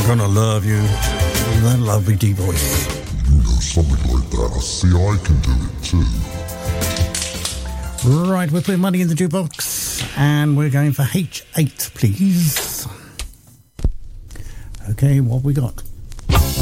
Gonna love you. That lovely deep voice. You know, something like that. I see I can do it too. Right, we're putting money in the jukebox and we're going for H8, please. Okay, what have we got?